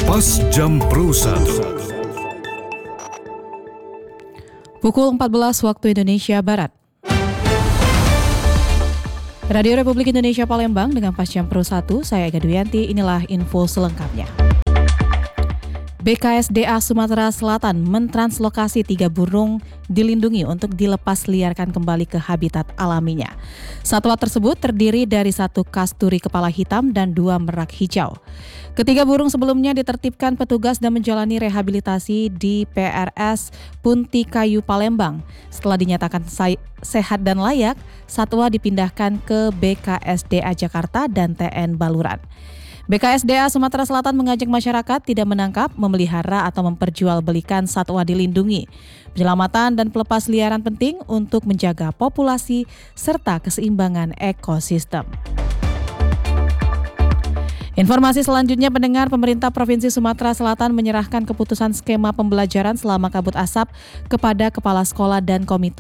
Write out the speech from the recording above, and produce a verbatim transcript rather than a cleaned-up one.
Pas Jam Pro satu. Pukul empat belas waktu Indonesia Barat. Radio Republik Indonesia Palembang dengan Pas Jam Pro satu, saya Ega Duyanti, inilah info selengkapnya. B K S D A Sumatera Selatan mentranslokasi tiga burung dilindungi untuk dilepas liarkan kembali ke habitat alaminya. Satwa tersebut terdiri dari satu kasturi kepala hitam dan dua merak hijau. Ketiga burung sebelumnya ditertibkan petugas dan menjalani rehabilitasi di P R S Punti Kayu Palembang. Setelah dinyatakan sehat dan layak, satwa dipindahkan ke B K S D A Jakarta dan T N Baluran. B K S D A Sumatera Selatan mengajak masyarakat tidak menangkap, memelihara atau memperjualbelikan satwa dilindungi. Penyelamatan dan pelepas liaran penting untuk menjaga populasi serta keseimbangan ekosistem. Informasi selanjutnya, pendengar, pemerintah Provinsi Sumatera Selatan menyerahkan keputusan skema pembelajaran selama kabut asap kepada kepala sekolah dan komite